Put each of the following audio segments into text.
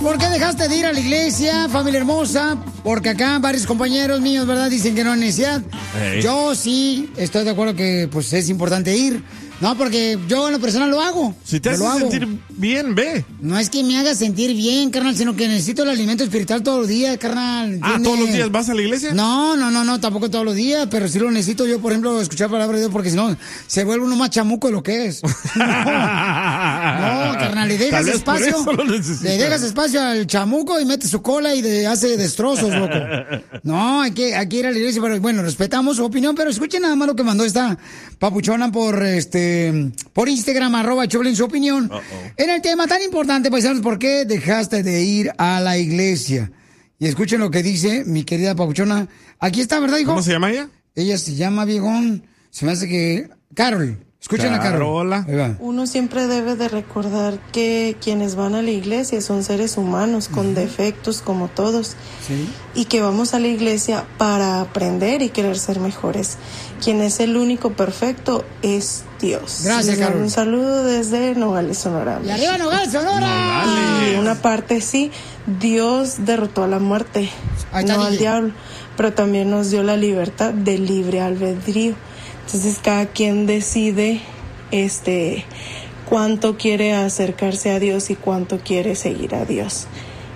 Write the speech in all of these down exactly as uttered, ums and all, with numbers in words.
¿por qué dejaste de ir a la iglesia, familia hermosa? Porque acá varios compañeros míos, ¿verdad? Dicen que no hay necesidad. Hey. Yo sí estoy de acuerdo que pues es importante ir. No, porque yo en lo personal lo hago. Si te hace sentir bien, ve. No es que me haga sentir bien, carnal, sino que necesito el alimento espiritual todos los días, carnal. ¿Ah, todos los días vas a la iglesia? No, no, no, no, tampoco todos los días, pero sí lo necesito yo, por ejemplo, escuchar palabra de Dios, porque si no, se vuelve uno más chamuco de lo que es. No, no, carnal, le dejas espacio. Le dejas espacio al chamuco y mete su cola y de, hace destrozos, loco. No, hay que, hay que ir a la iglesia, pero bueno, respetamos su opinión, pero escuchen nada más lo que mandó esta papuchona por este. por Instagram, arroba Choplin, su opinión. Uh-oh. En el tema tan importante, paisanos, ¿por qué dejaste de ir a la iglesia? Y escuchen lo que dice mi querida papuchona. Aquí está, ¿verdad, hijo? ¿Cómo se llama ella? Ella se llama, viejón, se me hace que... Carol. Escuchen a Carol. Hola. Uno siempre debe de recordar que quienes van a la iglesia son seres humanos con uh-huh. defectos como todos. ¿Sí? Y que vamos a la iglesia para aprender y querer ser mejores. Quien es el único perfecto es Dios. Gracias, Carol. Un saludo desde Nogales, Sonora. ¡Y arriba Nogales, Sonora! Y una parte sí, Dios derrotó a la muerte, no al diablo, pero también nos dio la libertad de libre albedrío. Entonces cada quien decide este cuánto quiere acercarse a Dios y cuánto quiere seguir a Dios.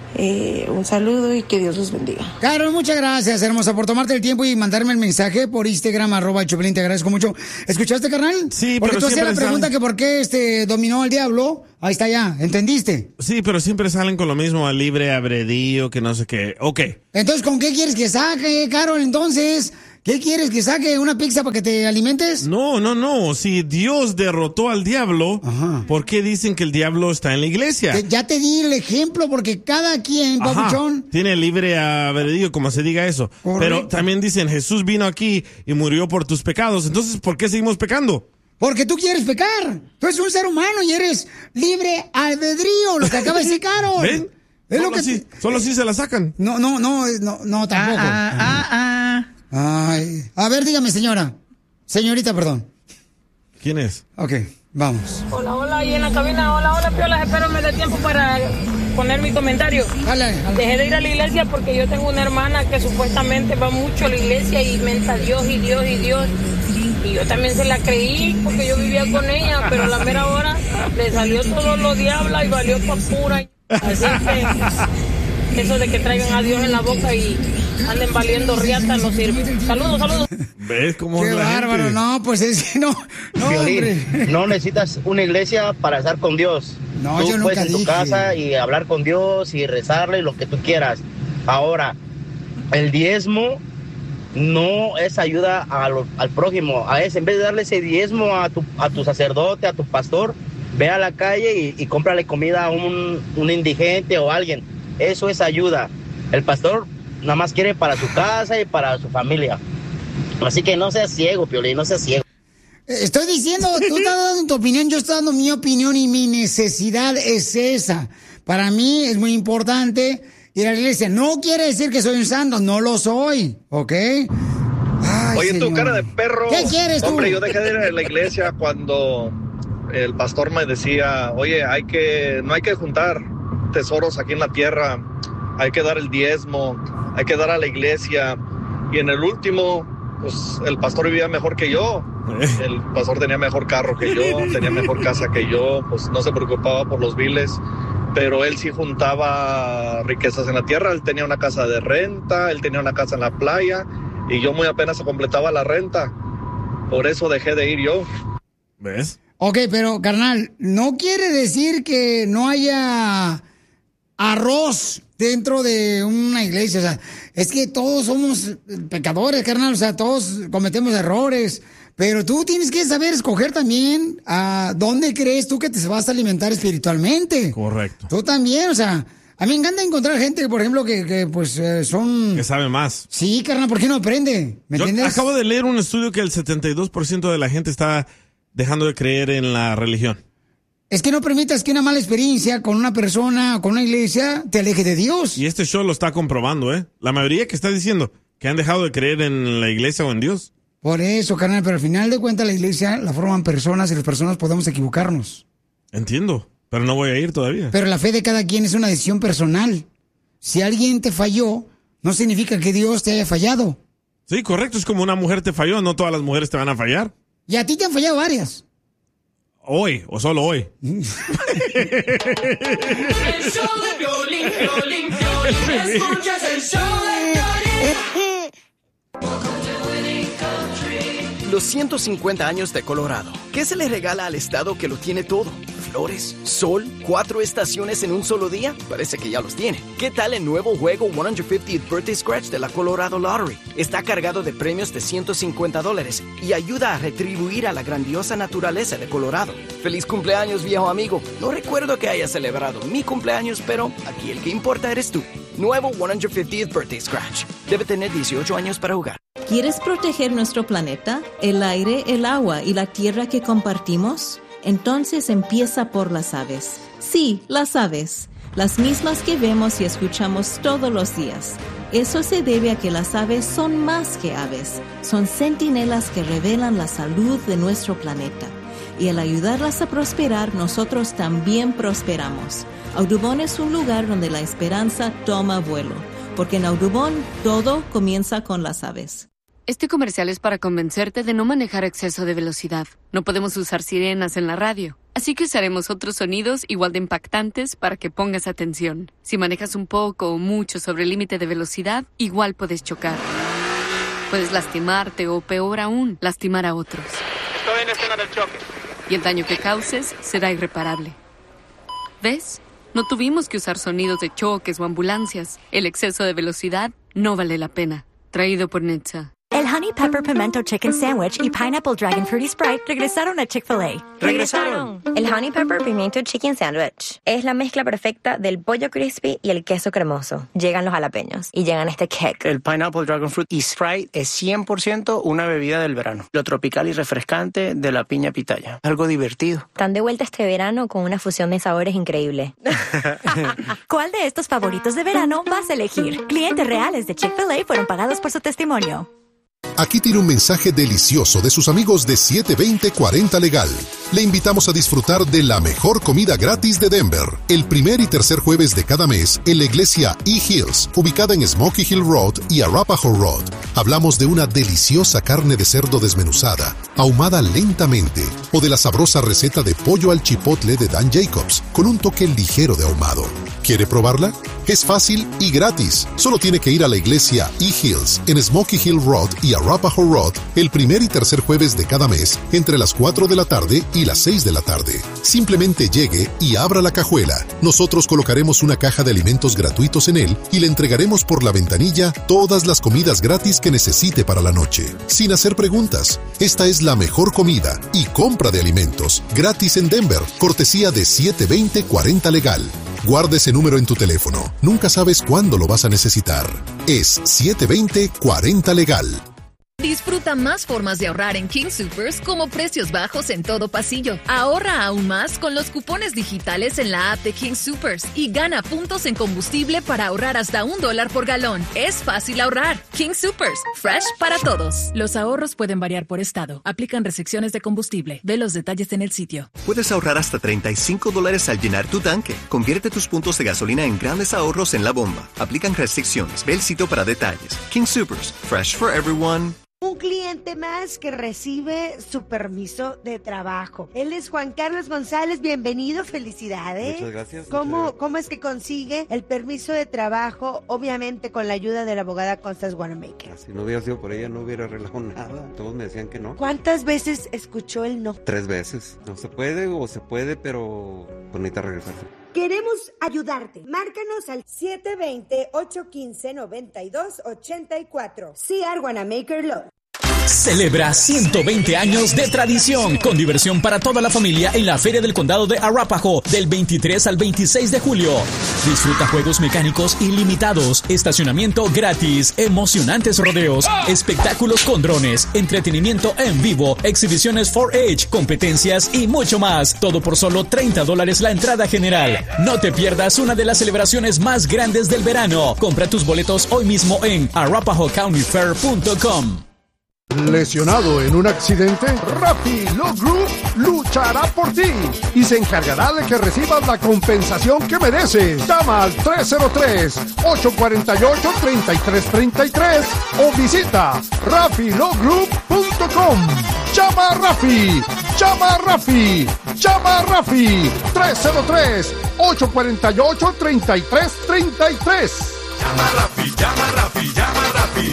Eh, un saludo y que Dios los bendiga. Carol, muchas gracias, hermosa, por tomarte el tiempo y mandarme el mensaje por Instagram, arroba Choplin, te agradezco mucho. ¿Escuchaste, carnal? Sí, porque pero tú hacías la pregunta salen... que por qué este dominó al diablo. Ahí está ya, ¿entendiste? Sí, pero siempre salen con lo mismo, al libre albedrío, que no sé qué. Ok. Entonces, ¿con qué quieres que saque, Carol? Entonces... ¿Qué quieres, que saque una pizza para que te alimentes? No, no, no. Si Dios derrotó al diablo, ajá, ¿por qué dicen que el diablo está en la iglesia? Te, ya te di el ejemplo, porque cada quien, papuchón... tiene libre albedrío, como se diga eso. Correcto. Pero también dicen, Jesús vino aquí y murió por tus pecados. Entonces, ¿por qué seguimos pecando? Porque tú quieres pecar. Tú eres un ser humano y eres libre albedrío, lo que acaba de decir Carol. ¿Ven? Es solo, lo que sí, te... solo sí se la sacan. No, no, no, no, no tampoco. Ah, ah, ah, ah. Ay, a ver, dígame, señora. Señorita, perdón. ¿Quién es? Ok, vamos. Hola, hola, ahí en la cabina. Hola, hola, piolas. Espero me dé tiempo para poner mi comentario. Dale, dale. Dejé de ir a la iglesia porque yo tengo una hermana que supuestamente va mucho a la iglesia y menta Dios y Dios y Dios. Y yo también se la creí porque yo vivía con ella, pero a la mera hora le salió todo lo diabla y valió pa' pura. Así que eso de que traigan a Dios en la boca y anden valiendo riata no sirve. Saludos, saludos. ¿Ves cómo Qué la bárbaro, gente? no, pues es que no, no, Violín, hombre. No necesitas una iglesia para estar con Dios. No, tú yo puedes nunca en tu dije. casa y hablar con Dios y rezarle lo que tú quieras. Ahora, el diezmo no es ayuda a lo, al prójimo. A ese, en vez de darle ese diezmo a tu, a tu sacerdote, a tu pastor, ve a la calle y, y cómprale comida a un, un indigente o alguien. Eso es ayuda. El pastor nada más quiere para su casa y para su familia. Así que no seas ciego, Piolín, no seas ciego. Estoy diciendo, tú estás dando tu opinión, yo estoy dando mi opinión y mi necesidad es esa. Para mí es muy importante ir a la iglesia. No quiere decir que soy un santo, no lo soy, ¿ok? Ay, Oye, señor. Tu cara de perro. ¿Qué quieres tú? Hombre, yo dejé de ir a la iglesia cuando el pastor me decía, oye, hay que, no hay que juntar tesoros aquí en la tierra, hay que dar el diezmo, hay que dar a la iglesia. Y en el último, pues el pastor vivía mejor que yo. El pastor tenía mejor carro que yo, tenía mejor casa que yo, pues no se preocupaba por los biles, pero él sí juntaba riquezas en la tierra. Él tenía una casa de renta, él tenía una casa en la playa y yo muy apenas completaba la renta. Por eso dejé de ir yo. ¿Ves? Ok, pero carnal, no quiere decir que no haya arroz dentro de una iglesia. O sea, es que todos somos pecadores, carnal. O sea, todos cometemos errores. Pero tú tienes que saber escoger también a dónde crees tú que te vas a alimentar espiritualmente. Correcto. Tú también, o sea, a mí me encanta encontrar gente, por ejemplo, que, que pues eh, son... Que sabe más. Sí, carnal, ¿por qué no aprende? ¿Me Yo entiendes? acabo de leer un estudio que el setenta y dos por ciento de la gente está dejando de creer en la religión. Es que no permitas que una mala experiencia con una persona o con una iglesia te aleje de Dios. Y este show lo está comprobando, ¿eh? La mayoría que está diciendo que han dejado de creer en la iglesia o en Dios. Por eso, carnal, pero al final de cuentas la iglesia la forman personas y las personas podemos equivocarnos. Entiendo. Pero no voy a ir todavía. Pero la fe de cada quien es una decisión personal. Si alguien te falló, no significa que Dios te haya fallado. Sí, correcto. Es como una mujer te falló. No todas las mujeres te van a fallar. Y a ti te han fallado varias. Hoy, o solo hoy. El show de Piolín, Piolín, Piolín. Escuchas el show de Piolín. Los ciento cincuenta años de Colorado. ¿Qué se le regala al estado que lo tiene todo? ¿Flores? ¿Sol? ¿Cuatro estaciones en un solo día? Parece que ya los tiene. ¿Qué tal el nuevo juego ciento cincuentieth Birthday Scratch de la Colorado Lottery? Está cargado de premios de ciento cincuenta dólares y ayuda a retribuir a la grandiosa naturaleza de Colorado. ¡Feliz cumpleaños, viejo amigo! No recuerdo que haya celebrado mi cumpleaños, pero aquí el que importa eres tú. Nuevo ciento cincuentieth Birthday Scratch. Debe tener dieciocho años para jugar. ¿Quieres proteger nuestro planeta, el aire, el agua y la tierra que compartimos? Entonces empieza por las aves. Sí, las aves. Las mismas que vemos y escuchamos todos los días. Eso se debe a que las aves son más que aves. Son centinelas que revelan la salud de nuestro planeta. Y al ayudarlas a prosperar, nosotros también prosperamos. Audubon es un lugar donde la esperanza toma vuelo. Porque en Audubon todo comienza con las aves. Este comercial es para convencerte de no manejar a exceso de velocidad. No podemos usar sirenas en la radio, así que usaremos otros sonidos igual de impactantes para que pongas atención. Si manejas un poco o mucho sobre el límite de velocidad, igual puedes chocar. Puedes lastimarte o, peor aún, lastimar a otros. Estoy en escena del choque. Y el daño que causes será irreparable. ¿Ves? No tuvimos que usar sonidos de choques o ambulancias. El exceso de velocidad no vale la pena. Traído por Netza. El Honey Pepper Pimento Chicken Sandwich y Pineapple Dragon Fruity Sprite regresaron a Chick-fil-A. ¡Regresaron! El Honey Pepper Pimiento Chicken Sandwich es la mezcla perfecta del pollo crispy y el queso cremoso. Llegan los jalapeños y llegan este kick. El Pineapple Dragon Fruit y Sprite es cien por ciento una bebida del verano. Lo tropical y refrescante de la piña pitaya. Algo divertido. Están de vuelta este verano con una fusión de sabores increíble. ¿Cuál de estos favoritos de verano vas a elegir? Clientes reales de Chick-fil-A fueron pagados por su testimonio. Aquí tiene un mensaje delicioso de sus amigos de siete veinte cuarenta Legal. Le invitamos a disfrutar de la mejor comida gratis de Denver, el primer y tercer jueves de cada mes en la iglesia E-Hills, ubicada en Smoky Hill Road y Arapahoe Road. Hablamos de una deliciosa carne de cerdo desmenuzada, ahumada lentamente, o de la sabrosa receta de pollo al chipotle de Dan Jacobs, con un toque ligero de ahumado. ¿Quiere probarla? Es fácil y gratis. Solo tiene que ir a la iglesia E-Hills en Smoky Hill Road y Arapahoe Road el primer y tercer jueves de cada mes entre las cuatro de la tarde y las seis de la tarde. Simplemente llegue y abra la cajuela. Nosotros colocaremos una caja de alimentos gratuitos en él y le entregaremos por la ventanilla todas las comidas gratis que necesite para la noche, sin hacer preguntas. Esta es la mejor comida y compra de alimentos gratis en Denver, cortesía de siete veinte cuarenta Legal. Guarda ese número en tu teléfono. Nunca sabes cuándo lo vas a necesitar. Es siete veinte cuarenta Legal. Disfruta más formas de ahorrar en King Soopers como precios bajos en todo pasillo. Ahorra aún más con los cupones digitales en la app de King Soopers y gana puntos en combustible para ahorrar hasta un dólar por galón. Es fácil ahorrar. King Soopers, fresh para todos. Los ahorros pueden variar por estado. Aplican restricciones de combustible. Ve los detalles en el sitio. Puedes ahorrar hasta treinta y cinco dólares al llenar tu tanque. Convierte tus puntos de gasolina en grandes ahorros en la bomba. Aplican restricciones. Ve el sitio para detalles. King Soopers, fresh for everyone. Un cliente más que recibe su permiso de trabajo. Él es Juan Carlos González, bienvenido, felicidades. Muchas gracias. ¿Cómo, muchas gracias. ¿Cómo es que consigue el permiso de trabajo? Obviamente con la ayuda de la abogada Constance Wanamaker. Si no hubiera sido por ella no hubiera arreglado nada. Todos me decían que no. ¿Cuántas veces escuchó el no? Tres veces. No se puede o se puede, pero pues necesita regresarse. Queremos ayudarte. Márcanos al siete dos cero, ocho uno cinco, nueve dos ocho cuatro. C R Wanamaker Law. Celebra ciento veinte años de tradición con diversión para toda la familia en la Feria del Condado de Arapahoe del veintitrés al veintiséis de julio. Disfruta juegos mecánicos ilimitados, estacionamiento gratis, emocionantes rodeos, espectáculos con drones, entretenimiento en vivo, exhibiciones cuatro H, competencias y mucho más. Todo por solo treinta dólares la entrada general. No te pierdas una de las celebraciones más grandes del verano. Compra tus boletos hoy mismo en arapahoe county fair punto com. ¿Lesionado en un accidente? Rappi Law Group luchará por ti y se encargará de que recibas la compensación que mereces. Llama al tres cero tres, ocho cuatro ocho, tres tres tres tres o visita rappi law group punto com. Llama a Rafi, llama a Rafi, llama a Rafi. tres cero tres, ocho cuatro ocho, tres tres tres tres. Llama a Rafi, llama a Rafi, llama a Rafi.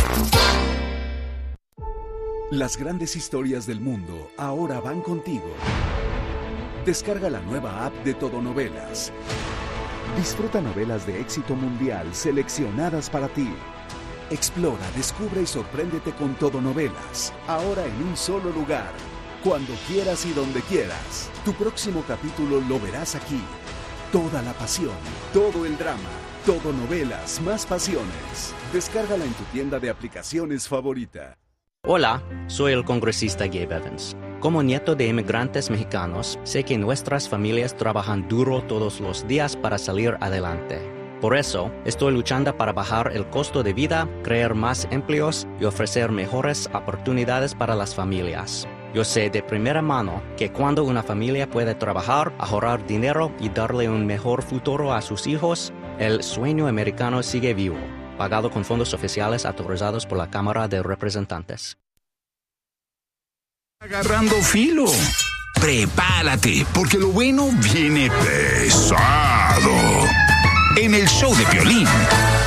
Las grandes historias del mundo ahora van contigo. Descarga la nueva app de Todo Novelas. Disfruta novelas de éxito mundial seleccionadas para ti. Explora, descubre y sorpréndete con Todo Novelas. Ahora en un solo lugar. Cuando quieras y donde quieras. Tu próximo capítulo lo verás aquí. Toda la pasión, todo el drama, Todo Novelas, más pasiones. Descárgala en tu tienda de aplicaciones favorita. Hola, soy el congresista Gabe Evans. Como nieto de inmigrantes mexicanos, sé que nuestras familias trabajan duro todos los días para salir adelante. Por eso, estoy luchando para bajar el costo de vida, crear más empleos y ofrecer mejores oportunidades para las familias. Yo sé de primera mano que cuando una familia puede trabajar, ahorrar dinero y darle un mejor futuro a sus hijos, el sueño americano sigue vivo. Pagado con fondos oficiales autorizados por la Cámara de Representantes. Agarrando filo. Prepárate, porque lo bueno viene pesado. En el show de Piolín.